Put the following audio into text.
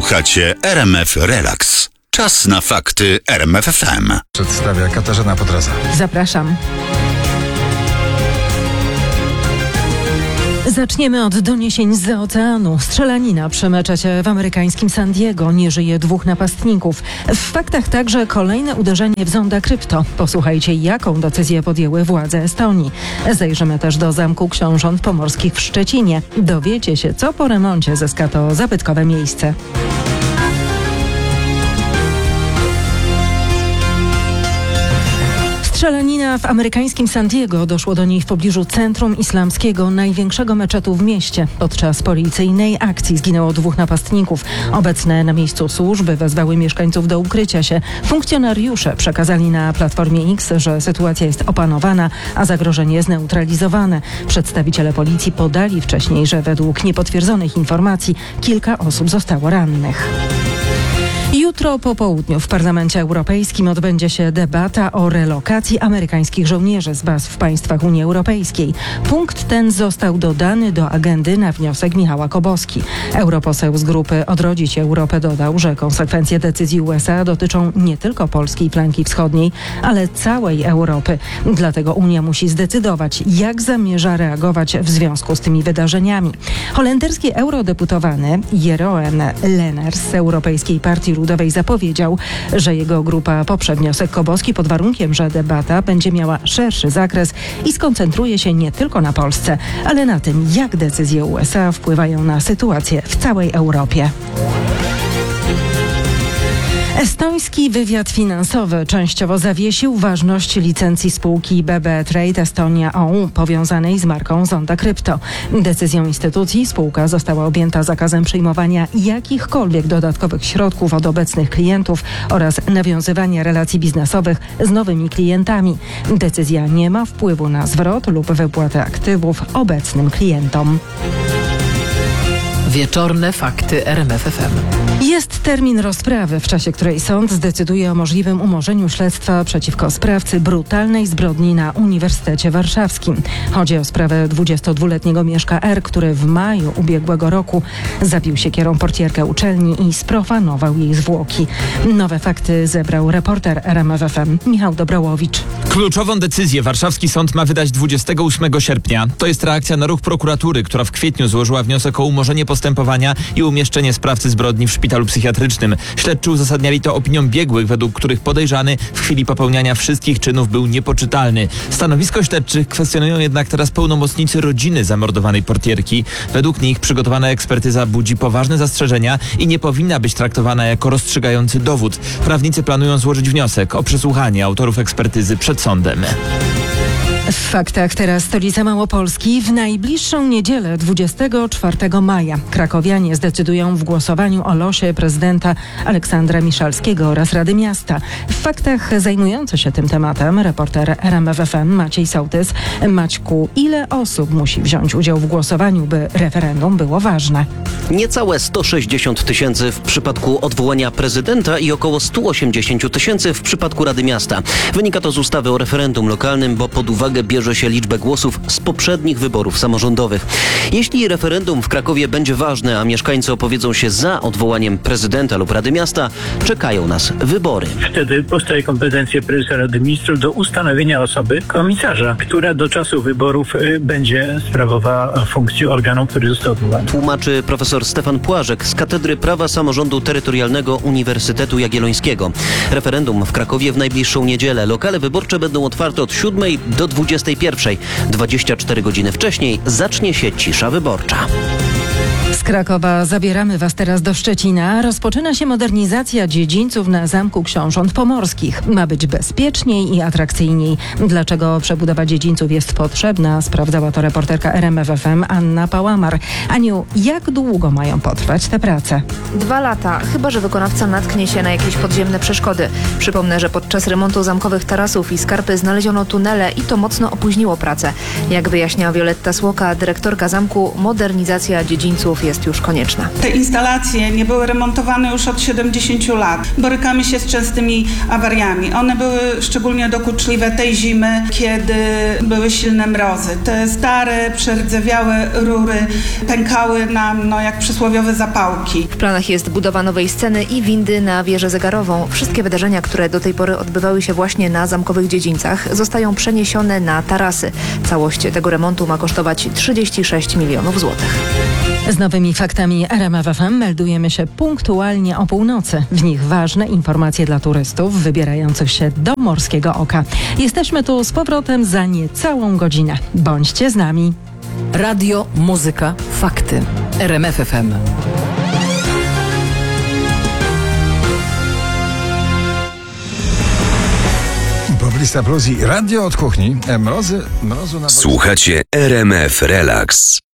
Słuchacie RMF Relax. Czas na fakty RMF FM. Przedstawia Katarzyna Podraza. Zapraszam. Zaczniemy od doniesień z oceanu. Strzelanina przy meczecie w amerykańskim San Diego. Nie żyje 2 napastników. W faktach także kolejne uderzenie w zonda krypto. Posłuchajcie, jaką decyzję podjęły władze Estonii. Zajrzymy też do Zamku Książąt Pomorskich w Szczecinie. Dowiecie się, co po remoncie zyska to zabytkowe miejsce. Strzelanina w amerykańskim San Diego. Doszło do niej w pobliżu centrum islamskiego, największego meczetu w mieście. Podczas policyjnej akcji zginęło 2 napastników. Obecne na miejscu służby wezwały mieszkańców do ukrycia się. Funkcjonariusze przekazali na Platformie X, że sytuacja jest opanowana, a zagrożenie zneutralizowane. Przedstawiciele policji podali wcześniej, że według niepotwierdzonych informacji kilka osób zostało rannych. Jutro po południu w Parlamencie Europejskim odbędzie się debata o relokacji amerykańskich żołnierzy z baz w państwach Unii Europejskiej. Punkt ten został dodany do agendy na wniosek Michała Koboski. Europoseł z grupy Odrodzić Europę dodał, że konsekwencje decyzji USA dotyczą nie tylko polskiej flanki wschodniej, ale całej Europy. Dlatego Unia musi zdecydować, jak zamierza reagować w związku z tymi wydarzeniami. Holenderski eurodeputowany Jeroen Lenaers z Europejskiej Partii Ludowej zapowiedział, że jego grupa poprze wniosek Koboski pod warunkiem, że debata będzie miała szerszy zakres i skoncentruje się nie tylko na Polsce, ale na tym, jak decyzje USA wpływają na sytuację w całej Europie. Estoński wywiad finansowy częściowo zawiesił ważność licencji spółki BB Trade Estonia OU powiązanej z marką Zonda Krypto. Decyzją instytucji spółka została objęta zakazem przyjmowania jakichkolwiek dodatkowych środków od obecnych klientów oraz nawiązywania relacji biznesowych z nowymi klientami. Decyzja nie ma wpływu na zwrot lub wypłatę aktywów obecnym klientom. Wieczorne fakty RMF FM. Jest termin rozprawy, w czasie której sąd zdecyduje o możliwym umorzeniu śledztwa przeciwko sprawcy brutalnej zbrodni na Uniwersytecie Warszawskim. Chodzi o sprawę 22-letniego Mieszka R., który w maju ubiegłego roku zabił siekierą portierkę uczelni i sprofanował jej zwłoki. Nowe fakty zebrał reporter RMF FM Michał Dobrołowicz. Kluczową decyzję warszawski sąd ma wydać 28 sierpnia. To jest reakcja na ruch prokuratury, która w kwietniu złożyła wniosek o umorzenie postępowania i umieszczenie sprawcy zbrodni w szpitalu psychiatrycznym. Śledczy uzasadniali to opinią biegłych, według których podejrzany w chwili popełniania wszystkich czynów był niepoczytalny. Stanowisko śledczych kwestionują jednak teraz pełnomocnicy rodziny zamordowanej portierki. Według nich przygotowana ekspertyza budzi poważne zastrzeżenia i nie powinna być traktowana jako rozstrzygający dowód. Prawnicy planują złożyć wniosek o przesłuchanie autorów ekspertyzy przed sądem. W faktach teraz stolica Małopolski. W najbliższą niedzielę 24 maja krakowianie zdecydują w głosowaniu o losie prezydenta Aleksandra Miszalskiego oraz Rady Miasta. W faktach zajmujący się tym tematem reporter RMF FM Maciej Sołtys. Maćku, ile osób musi wziąć udział w głosowaniu, by referendum było ważne? Niecałe 160 000 w przypadku odwołania prezydenta i około 180 000 w przypadku Rady Miasta. Wynika to z ustawy o referendum lokalnym, bo pod uwagę bierze się liczbę głosów z poprzednich wyborów samorządowych. Jeśli referendum w Krakowie będzie ważne, a mieszkańcy opowiedzą się za odwołaniem prezydenta lub Rady Miasta, czekają nas wybory. Wtedy powstaje kompetencje prezesa Rady Ministrów do ustanowienia osoby komisarza, która do czasu wyborów będzie sprawowała funkcję organu, który został odwołany. Tłumaczy profesor Stefan Płażek z Katedry Prawa Samorządu Terytorialnego Uniwersytetu Jagiellońskiego. Referendum w Krakowie w najbliższą niedzielę. Lokale wyborcze będą otwarte od 7 do 21. 24 godziny wcześniej zacznie się cisza wyborcza. Z Krakowa zabieramy Was teraz do Szczecina. Rozpoczyna się modernizacja dziedzińców na Zamku Książąt Pomorskich. Ma być bezpieczniej i atrakcyjniej. Dlaczego przebudowa dziedzińców jest potrzebna? Sprawdzała to reporterka RMF FM Anna Pałamar. Aniu, jak długo mają potrwać te prace? 2 lata, chyba że wykonawca natknie się na jakieś podziemne przeszkody. Przypomnę, że podczas remontu zamkowych tarasów i skarpy znaleziono tunele i to mocno opóźniło pracę. Jak wyjaśnia Wioletta Słoka, dyrektorka zamku, modernizacja dziedzińców jest jest już konieczna. Te instalacje nie były remontowane już od 70 lat. Borykamy się z częstymi awariami. One były szczególnie dokuczliwe tej zimy, kiedy były silne mrozy. Te stare, przerdzewiałe rury pękały nam jak przysłowiowe zapałki. W planach jest budowa nowej sceny i windy na wieżę zegarową. Wszystkie wydarzenia, które do tej pory odbywały się właśnie na zamkowych dziedzińcach, zostają przeniesione na tarasy. Całość tego remontu ma kosztować 36 milionów złotych. Z nowymi faktami RMF FM meldujemy się punktualnie o północy. W nich ważne informacje dla turystów wybierających się do Morskiego Oka. Jesteśmy tu z powrotem za niecałą godzinę. Bądźcie z nami. Radio, muzyka, fakty. RMF FM. Poblista Plus i radio od kuchni. Mrozu na... Słuchacie RMF Relax.